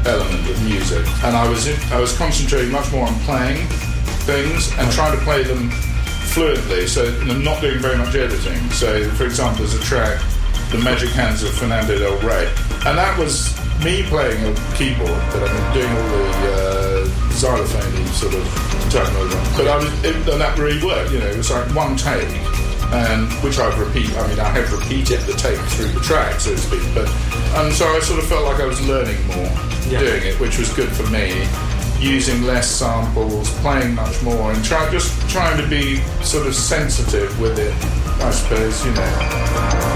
element of music, and I was concentrating much more on playing things and trying to play them fluently, so not doing very much editing. So, for example, there's a track, The Magic Hands of Fernando Del Rey, and that was me playing a keyboard, but I'm doing all the xylophone sort of tone over. But and that really worked, you know, it was like one take, and which I have repeated the take through the track, so to speak, and so I sort of felt like I was learning more doing it, which was good for me, using less samples, playing much more, and trying to be sort of sensitive with it, I suppose, you know.